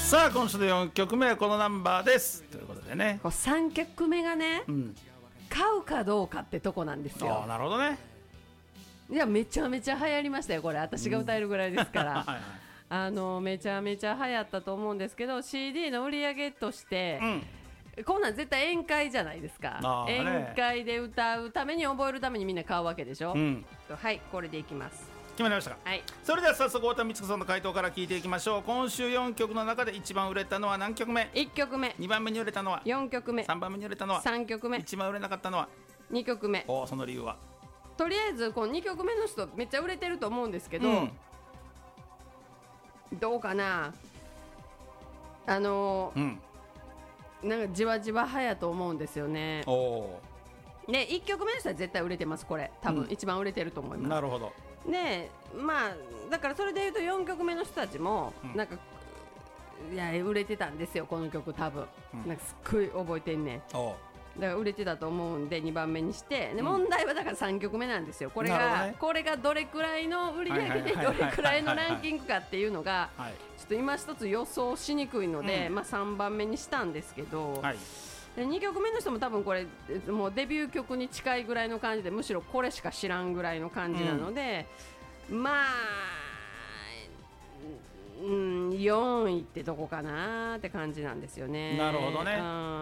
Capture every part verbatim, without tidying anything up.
さあ今週のよんきょくめはこのナンバーですということでね、 こうさんきょくめがね、うん、買うかどうかってとこなんですよ。 あ、なるほどね。 いやめちゃめちゃ流行りましたよこれ、私が歌えるぐらいですから、うんはいはい、あのめちゃめちゃ流行ったと思うんですけど シーディー の売り上げとして、うん、こんなん絶対宴会じゃないですか、ね、宴会で歌うために覚えるためにみんな買うわけでしょ、うん、はいこれでいきます。 決まりましたか、はい、それでは早速太田光子さんの回答から聞いていきましょう。今週よんきょくの中で一番売れたのは何曲目？ いっきょくめ。 にばんめに売れたのはよんきょくめ。 さんばんめに売れたのはさんきょくめ。 一番売れなかったのはにきょくめ。 お、その理由は？ とりあえずこのにきょくめの人めっちゃ売れてると思うんですけど、うん、どうかな、あのーうん、なんかじわじわ派やと思うんですよね。おでいっきょくめの人は絶対売れてます。これ多分一番売れてると思います、うん、 なるほど。 でまあだからそれでいうとよんきょくめの人たちもなんか、うん、いや売れてたんですよこの曲多分、うん、なんかすっごい覚えてんねん。おだから売れてたと思うんでにばんめにして、で問題はだからさんきょくめなんですよ。これが、ね、これがどれくらいの売り上げでどれくらいのランキングかっていうのがちょっと今一つ予想しにくいので、うんまあ、さんばんめにしたんですけど、はい、でにきょくめの人も多分これもうデビュー曲に近いぐらいの感じで、むしろこれしか知らんぐらいの感じなので、うん、まあ、うん、よんいってどこかなって感じなんですよね。 なるほどね、 うん、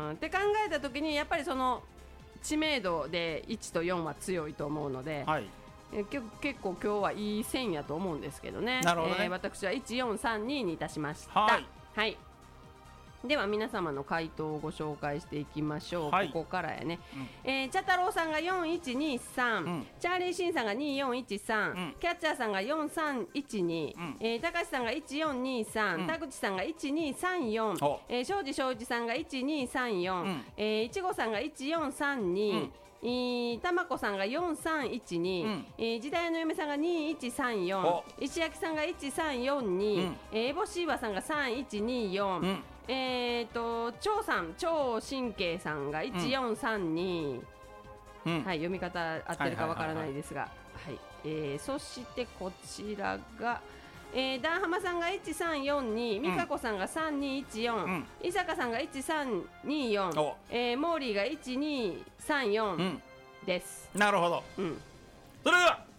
って考えた時にやっぱりその知名度でいちとよんは強いと思うので、はい、え結構今日はいい線やと思うんですけどね。 なるほどね、 えー、私はいちよんさんににいたしました。 はい、 はい、では皆様の回答をご紹介していきましょう、はい、ここからやね、うんえー、茶太郎さんがよんいちにさん、うん、チャーリーシンさんがによんいちさん、うん、キャッチャーさんがよんさんいちに、うんえー、高橋さんがいちよんにさん、うん、田口さんがいちにさんよん、えー、庄司庄司さんがいちにさんよん、うんえー、いちごさんがいちよんさんに、うんえー、たまこさんがよんさんいちに、うんえー、時代の嫁さんがにいちさんよん、石焼さんがいちさんよんに、うんえー、エボシーバさんがさんいちによん、うんえーと張さん張神経さんがいちよんさんに、うんはい、読み方合ってるかわからないですが、はいえー、そしてこちらが、えー、ダンハマさんがいちさんよんに、美香子さんがさんにいちよん、うん、伊坂さんがいちさんによん、えー、モーリーがいちにさんよんです、 うん、なるほど、うん、それでは